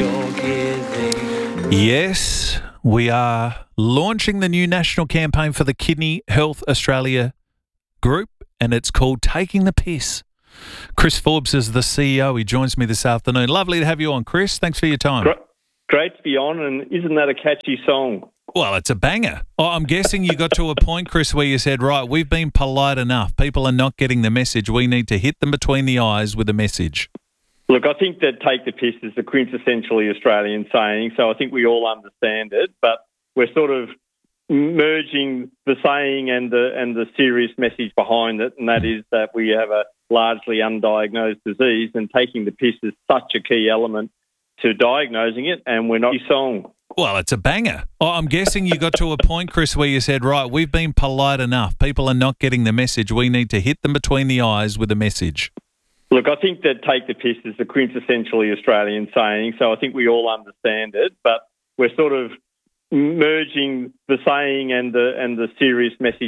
you're giving. Yes, we are launching the new national campaign for the Kidney Health Australia group, and it's called Taking the Piss. Chris Forbes is the CEO. He joins me this afternoon. Lovely to have you on, Chris. Thanks for your time. Great to be on, and isn't that a catchy song? Well, it's a banger. Oh, I'm guessing you got to a point, Chris, where you said, right, we've been polite enough. People are not getting the message. We need to hit them between the eyes with a message. Look, I think that take the piss is a quintessentially Australian saying, so I think we all understand it, but we're sort of merging the saying and the serious message behind it, and that is that we have a largely undiagnosed disease, and taking the piss is such a key element to diagnosing it, and we're not a song. Well, it's a banger. Oh, I'm guessing you got to a point, Chris, where you said, right, we've been polite enough. People are not getting the message. We need to hit them between the eyes with a message. Look, I think that take the piss is a quintessentially Australian saying, so I think we all understand it, but we're sort of merging the saying and the serious message